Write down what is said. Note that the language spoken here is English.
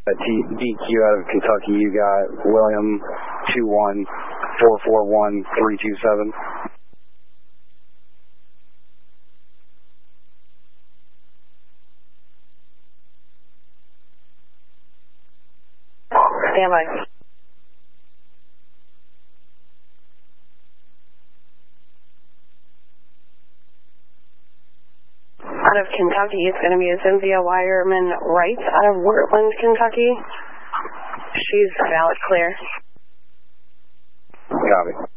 DQ out of Kentucky, you got William 21441-327. Stand by. Out of Kentucky, it's going to be a Cynthia Wireman Wright out of Wortland, Kentucky. She's valid clear. Copy.